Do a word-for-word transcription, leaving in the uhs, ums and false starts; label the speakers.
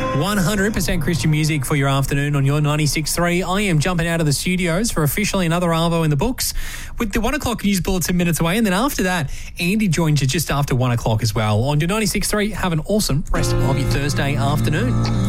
Speaker 1: one hundred percent Christian music for your afternoon on your ninety-six point three. I am jumping out of the studios for officially another Arvo in the books with the one o'clock news bulletin minutes away. And then after that, Andy joins you just after one o'clock as well on your ninety-six point three. Have an awesome rest of your Thursday afternoon.